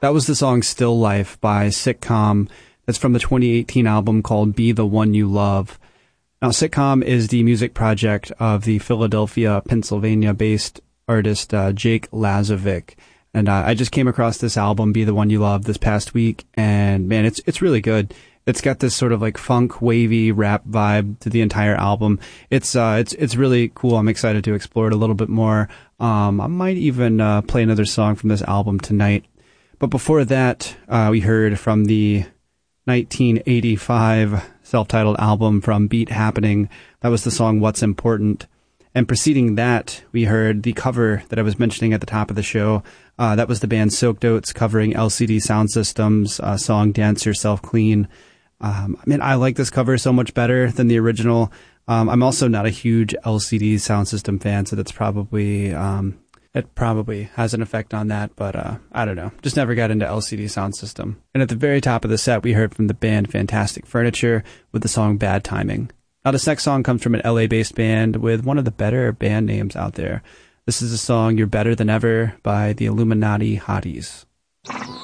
That was the song Still Life by Sitcom. That's from the 2018 album called Be the One You Love. Now, Sitcom is the music project of the Philadelphia, Pennsylvania-based artist Jake Lazovic. And I just came across this album, Be the One You Love, this past week, and man, it's really good. It's got this sort of like funk, wavy rap vibe to the entire album. It's really cool. I'm excited to explore it a little bit more. I might even play another song from this album tonight. But before that, we heard from the 1985 self-titled album from Beat Happening. That was the song What's Important. And preceding that, we heard the cover that I was mentioning at the top of the show. That was the band Soaked Oats covering LCD Sound System's song Dance Yourself Clean. I like this cover so much better than the original. I'm also not a huge LCD Sound System fan, so that's probably it probably has an effect on that, but I don't know. Just never got into LCD Sound System. And at the very top of the set, we heard from the band Fantastic Furniture with the song Bad Timing. Now, this next song comes from an LA-based band with one of the better band names out there. This is the song You're Better Than Ever by the Illuminati Hotties.